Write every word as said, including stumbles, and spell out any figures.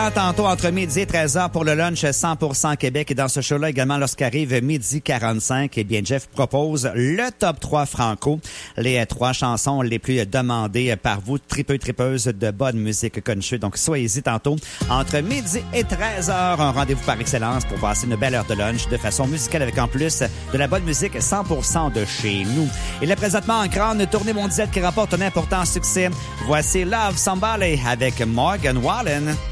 Tantôt, entre midi et treize heures pour le lunch cent pour cent Québec. Et dans ce show-là, également, lorsqu'arrive midi quarante-cinq, eh bien, Jeff propose le top trois franco. Les trois chansons les plus demandées par vous, tripeux, tripeuses de bonne musique country. Donc, soyez-y tantôt. Entre midi et treize heures, un rendez-vous par excellence pour passer une belle heure de lunch de façon musicale avec en plus de la bonne musique cent pour cent de chez nous. Et là, présentement, en grande tournée mondiale qui rapporte un important succès. Voici Love Somebody avec Morgan Wallen.